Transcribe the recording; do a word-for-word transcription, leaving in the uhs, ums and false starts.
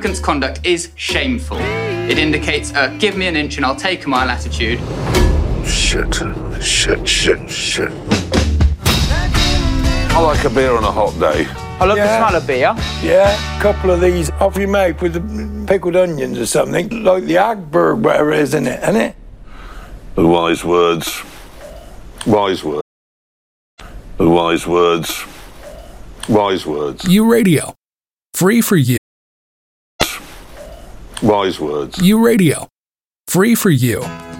applicant's conduct is shameful. It indicates a give me an inch and I'll take a mile attitude. Shit, shit, shit, shit. I like a beer on a hot day. I love Yeah. the smell of beer. Yeah, a couple of these off you make with the pickled onions or something, like the Agberg, whatever it is, isn't it? Isn't it? The wise words. Wise words. The wise words. Wise words. U Radio. Free for you. Wise words. U Radio. Free for you.